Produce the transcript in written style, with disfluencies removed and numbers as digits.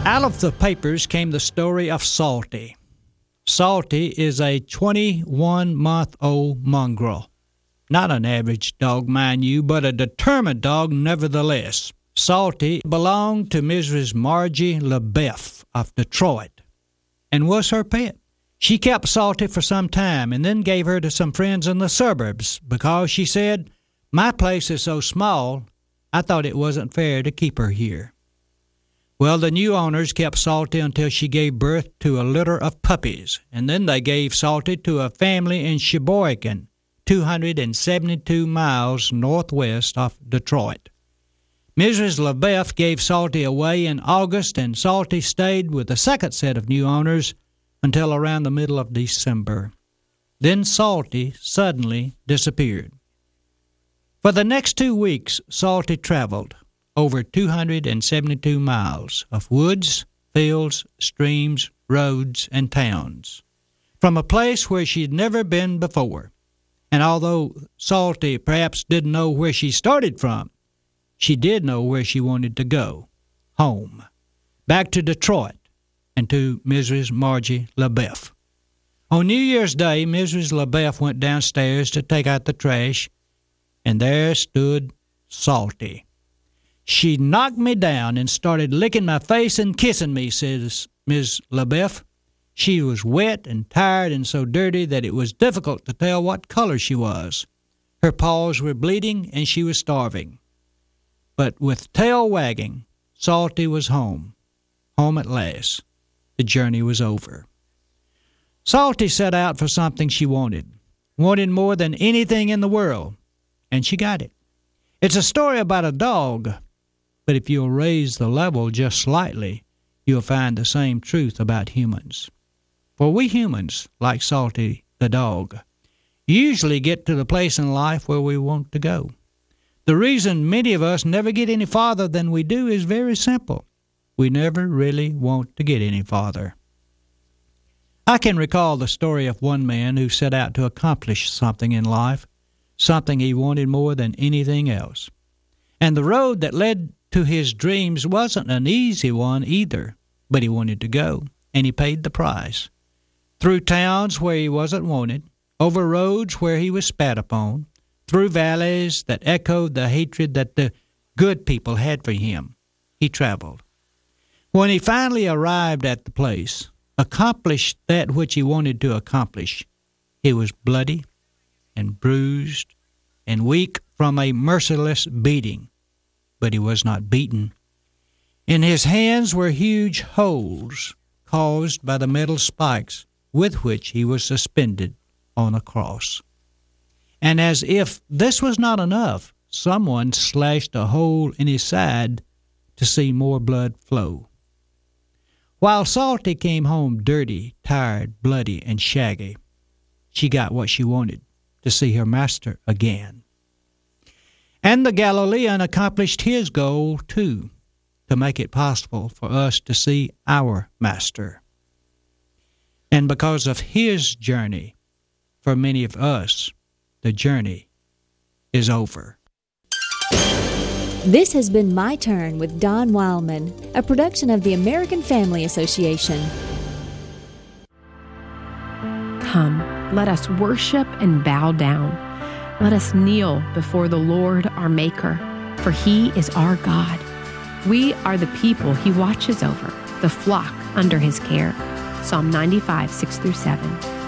Out of the papers came the story of Salty. Salty is a 21-month-old mongrel. Not an average dog, mind you, but a determined dog nevertheless. Salty belonged to Mrs. Margie LaBeouf of Detroit and was her pet. She kept Salty for some time and then gave her to some friends in the suburbs because she said, "My place is so small, I thought it wasn't fair to keep her here." Well, the new owners kept Salty until she gave birth to a litter of puppies, and then they gave Salty to a family in Sheboygan, 272 miles northwest of Detroit. Mrs. LaBeouf gave Salty away in August, and Salty stayed with the second set of new owners until around the middle of December. Then Salty suddenly disappeared. For the next 2 weeks, Salty traveled over 272 miles of woods, fields, streams, roads, and towns, from a place where she'd never been before. And although Salty perhaps didn't know where she started from, she did know where she wanted to go, home, back to Detroit and to Mrs. Margie LaBeouf. On New Year's Day, Mrs. LaBeouf went downstairs to take out the trash, and there stood Salty. "She knocked me down and started licking my face and kissing me," says Ms. LaBeouf. "She was wet and tired and so dirty that it was difficult to tell what color she was. Her paws were bleeding and she was starving. But with tail wagging, Salty was home. Home at last. The journey was over." Salty set out for something she wanted more than anything in the world, and she got it. It's a story about a dog, but if you'll raise the level just slightly, you'll find the same truth about humans. For we humans, like Salty the dog, usually get to the place in life where we want to go. The reason many of us never get any farther than we do is very simple. We never really want to get any farther. I can recall the story of one man who set out to accomplish something in life, something he wanted more than anything else. And the road that led to his dreams wasn't an easy one either, but he wanted to go, and he paid the price. Through towns where he wasn't wanted, over roads where he was spat upon, through valleys that echoed the hatred that the good people had for him, he traveled. When he finally arrived at the place, accomplished that which he wanted to accomplish, he was bloody and bruised and weak from a merciless beating, but he was not beaten. In his hands were huge holes caused by the metal spikes with which he was suspended on a cross. And as if this was not enough, someone slashed a hole in his side to see more blood flow. While Salty came home dirty, tired, bloody, and shaggy, she got what she wanted, to see her master again. And the Galilean accomplished his goal, too, to make it possible for us to see our master. And because of his journey, for many of us, the journey is over. This has been My Turn with Don Wildman, a production of the American Family Association. Come, let us worship and bow down. Let us kneel before the Lord our Maker, for He is our God. We are the people He watches over, the flock under His care. Psalm 95, 6-7.